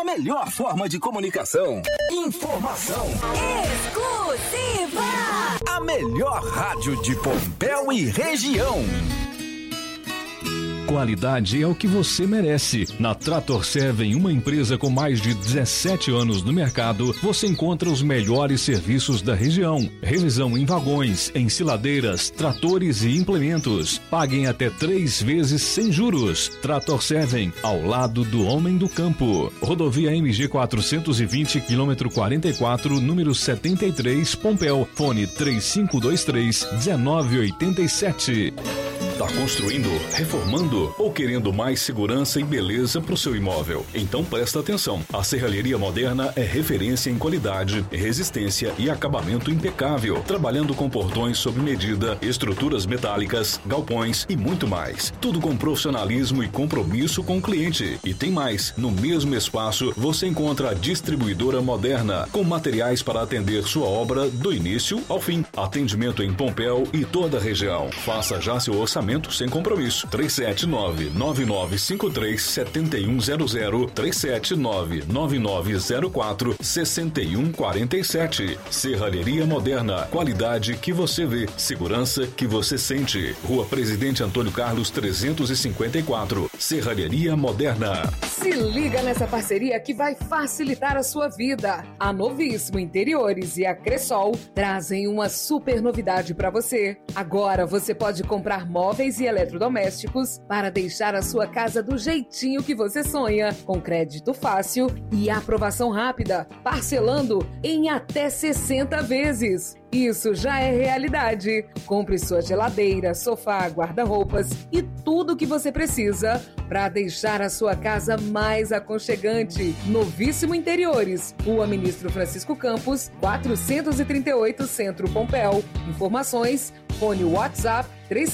melhor forma de comunicação. Informação exclusiva. A melhor rádio de Pompéu e região. Qualidade é o que você merece. Na Trator Seven, uma empresa com mais de 17 anos no mercado, você encontra os melhores serviços da região. Revisão em vagões, ensiladeiras, tratores e implementos. Paguem até 3 vezes sem juros. Trator Seven, ao lado do homem do campo. Rodovia MG 420, quilômetro 44, número 73, Pompéu. Fone 3523-1987. Tá construindo, reformando ou querendo mais segurança e beleza para o seu imóvel? Então presta atenção. A Serralheria Moderna é referência em qualidade, resistência e acabamento impecável, trabalhando com portões sob medida, estruturas metálicas, galpões e muito mais. Tudo com profissionalismo e compromisso com o cliente. E tem mais. No mesmo espaço você encontra a Distribuidora Moderna, com materiais para atender sua obra do início ao fim. Atendimento em Pompéu e toda a região. Faça já seu orçamento sem compromisso. 379-9953-7100, 379-9904-6147. Serralheria Moderna, qualidade que você vê, segurança que você sente. Rua Presidente Antônio Carlos 354, Serralheria Moderna. Se liga nessa parceria que vai facilitar a sua vida. A Novíssimo Interiores e a Cressol trazem uma super novidade para você. Agora você pode comprar móveis e eletrodomésticos para deixar a sua casa do jeitinho que você sonha, com crédito fácil e aprovação rápida, parcelando em até 60 vezes. Isso já é realidade. Compre sua geladeira, sofá, guarda-roupas e tudo o que você precisa para deixar a sua casa mais aconchegante. Novíssimo Interiores, Rua Ministro Francisco Campos, 438, Centro Pompéu. Informações, fone WhatsApp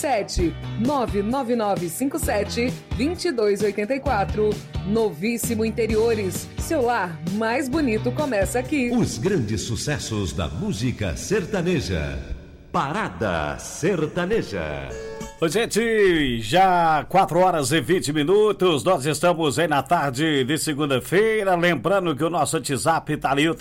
37-99957-2284. Novíssimo Interiores, seu lar mais bonito começa aqui. Os grandes sucessos da música sertaneja. Parada Sertaneja. Oi, gente, já 4h20, nós estamos aí na tarde de segunda-feira, lembrando que o nosso WhatsApp tá ali, o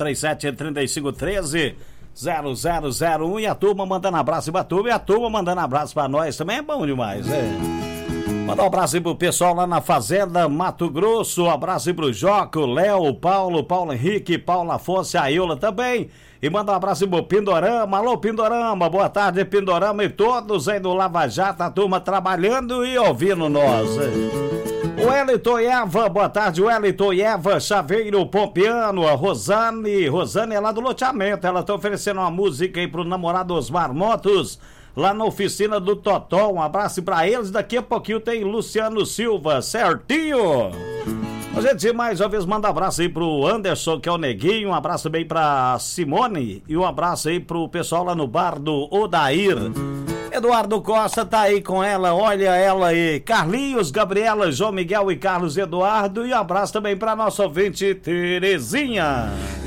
37-3513-0001, e a turma mandando abraço pra turma, e a turma mandando abraço pra nós também, é bom demais, né? Mandar um abraço aí pro pessoal lá na Fazenda Mato Grosso, um abraço aí pro Joco, Léo, Paulo Henrique, Paulo Afonso e a Eula também. E manda um abraço aí pro Pindorama. Alô, Pindorama, boa tarde, Pindorama, e todos aí no Lava Jato, a turma trabalhando e ouvindo nós. O Wellington e Eva, boa tarde, Wellington e Eva, Chaveiro, Pompeano, a Rosane é lá do loteamento, ela tá oferecendo uma música aí pro namorado Osmar Motos, lá na oficina do Totó. Um abraço pra eles. Daqui a pouquinho tem Luciano Silva, certinho? A gente mais uma vez manda um abraço aí pro Anderson, que é o Neguinho, um abraço também pra Simone e um abraço aí pro pessoal lá no bar do Odair. Eduardo Costa tá aí com ela, olha ela aí. Carlinhos, Gabriela, João Miguel e Carlos Eduardo, e um abraço também pra nossa ouvinte Terezinha.